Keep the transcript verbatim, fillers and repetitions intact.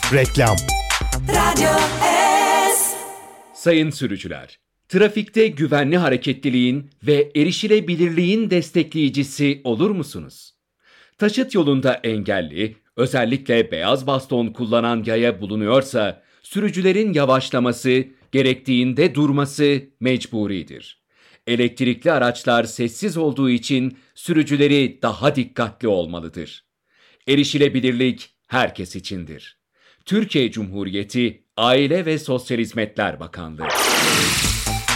Reklam. Radyo S. Sayın sürücüler, trafikte güvenli hareketliliğin ve erişilebilirliğin destekleyicisi olur musunuz? Taşıt yolunda engelli, özellikle beyaz baston kullanan yaya bulunuyorsa, sürücülerin yavaşlaması, gerektiğinde durması mecburidir. Elektrikli araçlar sessiz olduğu için sürücüleri daha dikkatli olmalıdır. Erişilebilirlik herkes içindir. Türkiye Cumhuriyeti Aile ve Sosyal Hizmetler Bakanlığı.